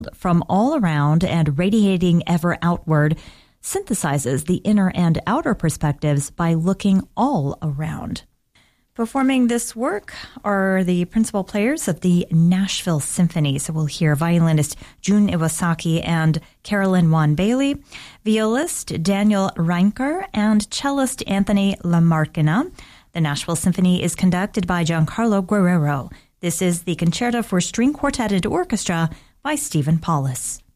from all around and radiating ever outward, synthesizes the inner and outer perspectives by looking all around. Performing this work are the principal players of the Nashville Symphony. So we'll hear violinist Jun Iwasaki and Carolyn Juan Bailey, violist Daniel Reinker, and cellist Anthony Lamarckina. The Nashville Symphony is conducted by Giancarlo Guerrero. This is the Concerto for String Quartet and Orchestra by Stephen Paulus.